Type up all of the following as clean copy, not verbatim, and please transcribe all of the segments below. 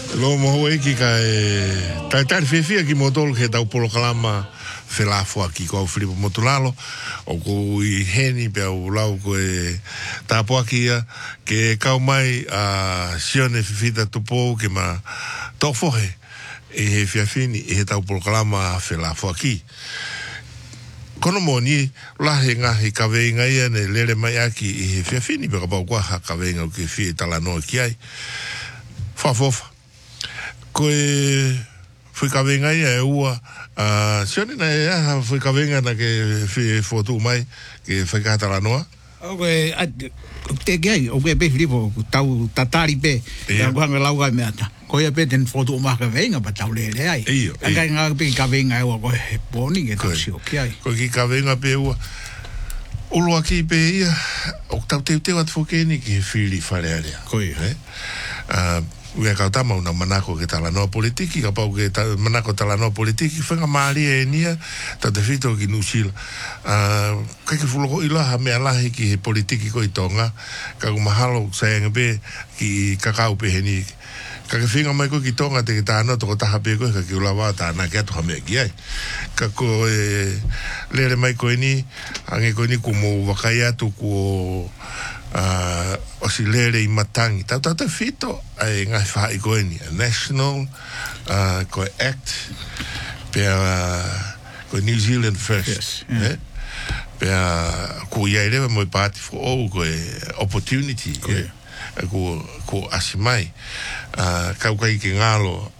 Lo mo e ki ka tai fefia ki motolo ke tau polo kalama felafo aki ko Filipo Motulalo o ko I heni pe o lau ko tapo aki ke kau mai a sione fifita tupo ke ma tofohe he fiafini he tau polo kalama felafo aki kono mo ni lahe ngahi ka veinga ia ne lele mai aki he fiafini pe ka pau kwa ka veinga o ke fi talano ki ai fafofa koe fui ka venga ia ua sione na ia fui ka venga na ke fotu mai ke fui ka tala noa oke te gai oke pe Filipo tau tatari pe ya guanga lauga me ata ko ia pe ten fotu mai ka venga pa tau le ai anga nga pe ka venga ua ko boni ke tau si oke ai ko ki ka venga pe ua ulo aki pe ia o tau te wat fokeni ki fili fare area ko ia Ue ka tama una manako ke tala no politiki ka pau ke manako tala no politiki fenga mali e nia ta te fito ki nusila ka ke fulo ila ha me ala ki politiki ko itonga ka ku mahalo sa ngbe ki kakau pe heni ka ke finga mai ko ki tonga te ta no to ta hape ko ka ki ula wa ta na ke to ha me ki ai ka ko lele mai ko ni ange ko ni ku mo wakaya tu ko o si lere I matangi tau te fito ai ngai whai koe ni national koe act pe koe New Zealand first pe ko iai rewa moi party for all koe opportunity ko asimai kau kai ke ngalo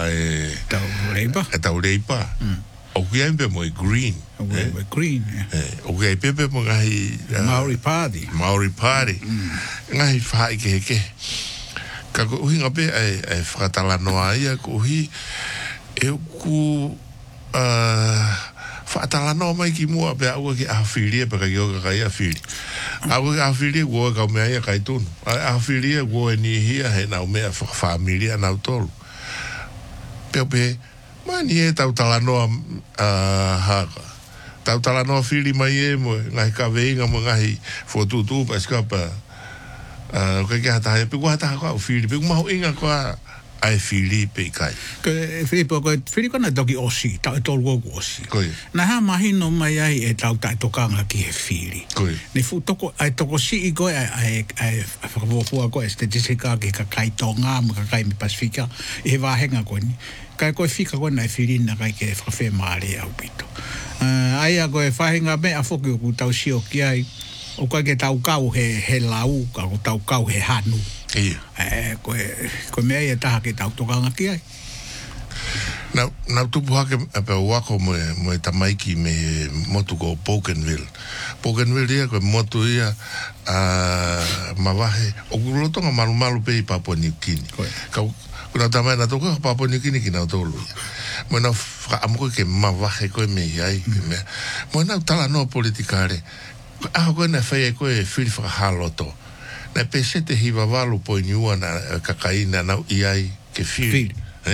tau reipa o kia mpe mo green green o kia pepe mo ngahi Maori Party ngahi whai ke ka ko uhi ngape ai whakatala noa ia ko uhi e ku whakatala noa mai ki mua pe au ki awhiria pe ka ki oka kai awhiri au ki awhiria kua kau mea ia kai tunu awhiria kua ni hia he nau mea whakafamilia nau tolu pe mani e tau talanoa haka. Tau talanoa whiri mai e mo, ngahi ka veinga mo ngahi fotutu pa skapa. Kai ke hata hae, pe kua hata haka o whiri, pe kumaho inga kua ai whiri pe kai. Filipo, whiri kona toki osi, tau e tolu koku osi. Koi. Na ha mahino mai ai e tau tai tokanga ki he whiri. Koi. Ne fu toko, ai toko si I koe, ai whakawofua koe, este tisika ki ka kai tonga, ka kai mi Pasifika, I he wahenga koe ni. Kai koe fika koe nai whirina kai ke whakawhe maare au pito. Ai a koe whahinga me a whoki o ku tau sio ki ai, o koe ke tau kau he lau, ka o tau kau he hanu. Ia. Koe mea ia taha ke tau tokanga ki ai. Nau tupu hake pe wako mo e tamaiki me motu ko Bougainville. Bougainville ia koe motu ia mawahe, o kulotonga malu pe I Papua New Guinea. Kuna tamai na toko Papua New Guinea ki nau tolu. Mo nau whaamuko ke mawahe koe me iai. Mo nau tala no politikare. Aho koe na whaia koe whiri whakahaloto. Na pese te hiwa walu po niua na kakaina nau iai ke whiri.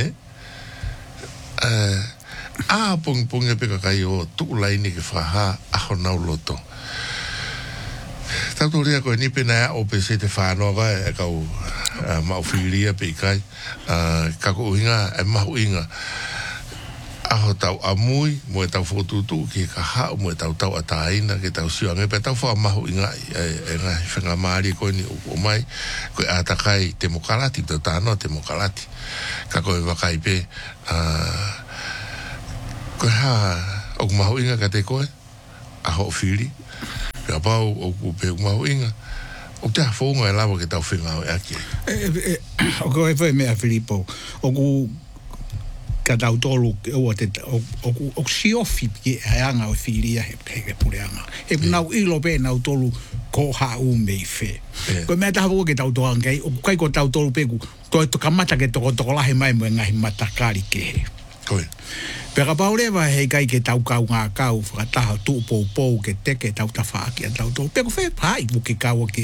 Pongi pe kakai o tuulaini ke whaha aho nau loto. Tau rea koe ni pena o pese te whanoa kai e kau mauwhiria pe kai kako uhinga e mahu inga aho tau amui mo e tau whotutu ki ka hao mo e tau ataina ke tau siwange pe tau wha mahu inga e ngai whenga maari koe ni o mai koe atakai te mokalati te tāno te mokalati kako e wakai pe koe ha o mahu inga ka te koe aho whiri Pea pau o kupe umau inga. O te hawhaunga e lawa ke tau whenga o e aki. O koe whai mea Filipo. O ku ka tau tolu o si ofi ki e anga o whiria he pureanga. He nau ilo pe nau tolu ko hau mei whe. Koe mea taha ke tau toa ngai. O kai ko tau tolu pe ku toi to kamata ke toko lahe mai mo ngahi matakari ke he. Koe. Pera paurewa hei kai ke tau kau ngā kau whakataha tūpou pou ke teke tau tawhaaki a tau tō. Peko whai pai muke kau ke